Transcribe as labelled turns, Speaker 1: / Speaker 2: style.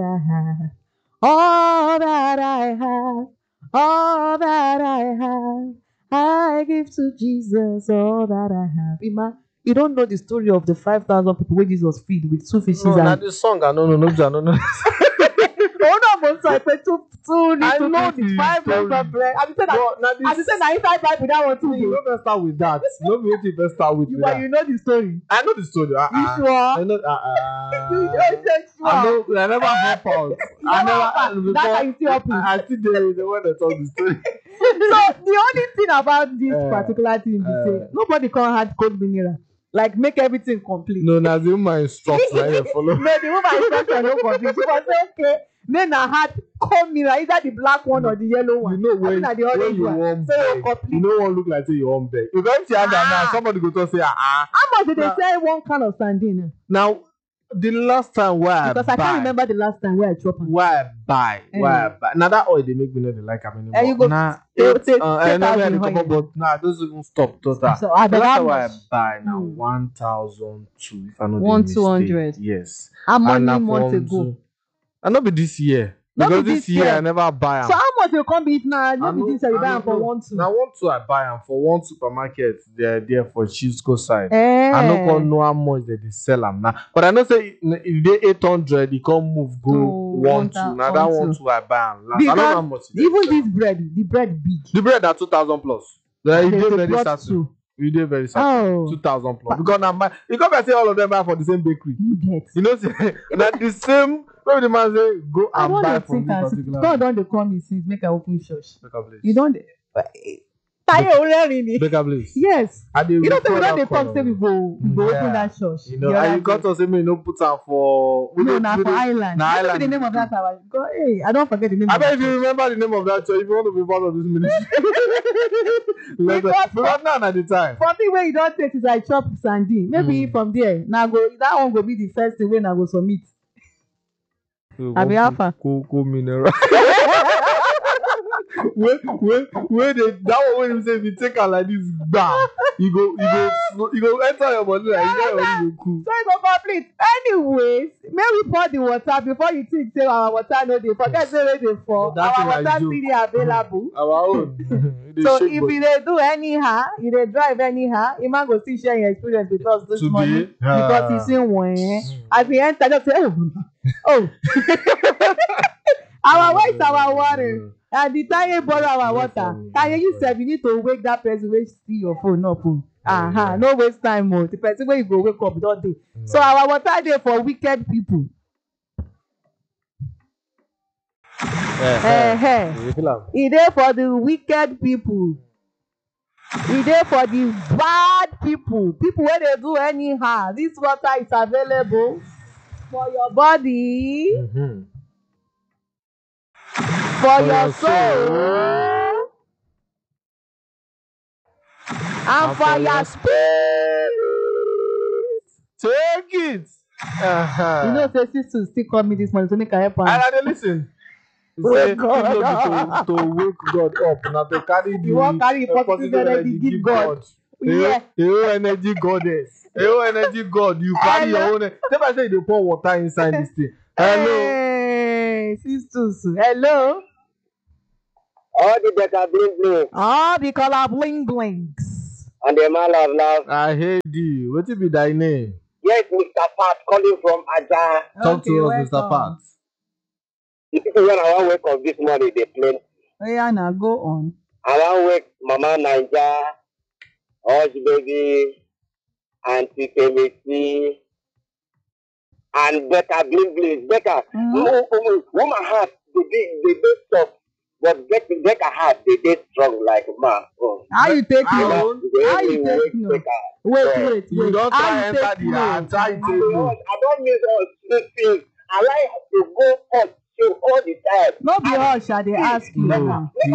Speaker 1: have, all that I have, all that I have, I give to Jesus all that I have. Ima, you don't know the story of the 5,000 people where Jesus feed with 2 fishes
Speaker 2: No,
Speaker 1: and
Speaker 2: not the song. I don't know. I don't know.
Speaker 1: oh no, most I put two
Speaker 2: I
Speaker 1: little
Speaker 2: know
Speaker 1: fishes,
Speaker 2: the
Speaker 1: 5 loaves
Speaker 2: story.
Speaker 1: of bread. I be saying
Speaker 2: No, now
Speaker 1: that. I be saying that inside Bible that one too.
Speaker 2: You don't start with that. No, we wait to start with
Speaker 1: But you know the story.
Speaker 2: I know the story.
Speaker 1: You sure?
Speaker 2: I know.
Speaker 1: You just sure?
Speaker 2: I know. I never hop out. I never.
Speaker 1: That's how you see up.
Speaker 2: I see the one that told the story.
Speaker 1: So the only thing about this particular thing is say nobody can have cold mineral. Like make everything complete.
Speaker 2: No, now the woman instructs you follow.
Speaker 1: No, the woman instructor no complete. She was say, okay, then I had cold mineral, either the black one or the yellow one.
Speaker 2: You know when you want beg, you know what look like say you want beg. You go to now, somebody go to say
Speaker 1: How much did they sell one can of sardine?
Speaker 2: Now, the last time where
Speaker 1: because I can't remember the last time where I chop am.
Speaker 2: Why buy? Now that oil they make me not like am anymore.
Speaker 1: You go
Speaker 2: I never had a couple, but nah, those even stop total.
Speaker 1: So I
Speaker 2: that's why I buy now 1,002 if I know
Speaker 1: 1,200.
Speaker 2: Yes.
Speaker 1: How many months ago?
Speaker 2: And not be this year. Because this year I never buy them.
Speaker 1: So how much will come be if now? Not be this year you buy them for 1,200.
Speaker 2: Now 1,200 I buy them for one supermarket. They're there for Chisco side. I don't know how much they sell them now. But I know say if they 800, they come move go 1,200. Now that 1,200 I buy them. I don't know how much.
Speaker 1: Even this bread, the bread big.
Speaker 2: The bread are 2,000 plus. They very certain. We did very certain. 2,000 plus. Because now I say all of them buy for the same bakery.
Speaker 1: You get.
Speaker 2: You know, that the same. Maybe the man say go and buy from this particular.
Speaker 1: God don't call me since make I open church.
Speaker 2: Please.
Speaker 1: You don't.
Speaker 2: Baker please.
Speaker 1: Yes.
Speaker 2: You
Speaker 1: don't say we don't talk say we go open that church.
Speaker 2: You know, and you got to say me no put am for.
Speaker 1: No, for Island.
Speaker 2: Na
Speaker 1: Island. The name of that hour. Hey, I don't forget the name.
Speaker 2: I bet if you remember the name of that church, if you want to be part of this ministry. Because now at the time.
Speaker 1: For me, where you don't take is I chop sardine. Maybe from there. Now go that one go be the first thing when I go submit. I be alpha.
Speaker 2: Coco mineral. Where that one when you say if you take her like this, bam, you go enter your body like you go cool.
Speaker 1: So you go complete. Anyways, may we pour the water before you think say our water no dey. Forget say where dey for. Our water still dey available.
Speaker 2: Our own.
Speaker 1: So if you dey do anyhow, you dey drive anyhow, you man go still share your experience with us this morning because you see when as we enter just say oh. Our waste our water. And the time you borrow our water, can you say you need to wake that person wey see your phone up? No waste time more. The person where you go wake up don't dey. So our water dey for wicked people. E dey for the wicked people. E dey for the bad people. People wey dey do anyhow. This water is available for your body. For your soul and for your spirit.
Speaker 2: Take it.
Speaker 1: You know, say sister still call me this morning to make a help.
Speaker 2: I dey listen. Say to wake God up, not to carry the.
Speaker 1: You want carry positive energy, give God.
Speaker 2: Yeah. Your energy goddess. Your energy God. You carry your own. Never say you pour water inside this thing. Hello.
Speaker 1: Hey, sisters. Hello.
Speaker 3: All the better bling bling.
Speaker 1: All the color bling blings.
Speaker 3: And the man of love.
Speaker 2: I hate you. What be thy name?
Speaker 3: Yes, Mr. Pat calling from Aja.
Speaker 2: Talk to us, Mr. Pat.
Speaker 3: The people when I want to wake up this morning, they play.
Speaker 1: Oh yeah, now go on.
Speaker 3: I want to wake Mama Naija, Hush Baby, Auntie Kemisi, and Becca Bling Bling. Becca, woman heart, they stop. But Becca heart, they strong like man.
Speaker 1: How you take no? How you take no? Wait.
Speaker 2: You don't try enter the heart. I
Speaker 3: don't miss all these things. I like to go up to all the time.
Speaker 1: No be all shall they ask you.